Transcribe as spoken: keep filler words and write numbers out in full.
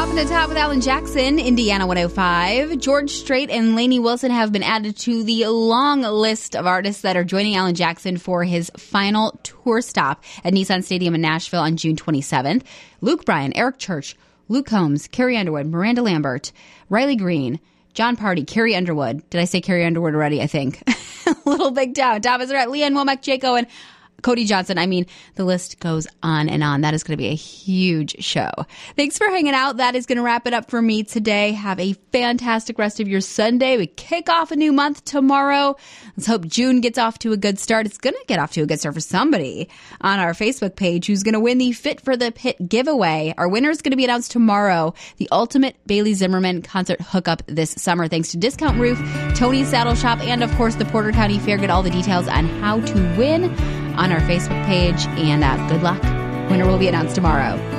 Off at the top with Alan Jackson, Indiana one oh five. George Strait and Lainey Wilson have been added to the long list of artists that are joining Alan Jackson for his final tour stop at Nissan Stadium in Nashville on June twenty-seventh. Luke Bryan, Eric Church, Luke Combs, Carrie Underwood, Miranda Lambert, Riley Green, John Party, Carrie Underwood. Did I say Carrie Underwood already? I think. Little Big Town, Thomas Rhett, Leanne Womack, Jaco, and Cody Johnson. I mean, the list goes on and on. That is going to be a huge show. Thanks for hanging out. That is going to wrap it up for me today. Have a fantastic rest of your Sunday. We kick off a new month tomorrow. Let's hope June gets off to a good start. It's going to get off to a good start for somebody on our Facebook page who's going to win the Fit for the Pit giveaway. Our winner is going to be announced tomorrow. The ultimate Bailey Zimmerman concert hookup this summer. Thanks to Discount Roof, Tony's Saddle Shop, and of course the Porter County Fair. Get all the details on how to win on our Facebook page, and uh, good luck. Winner will be announced tomorrow.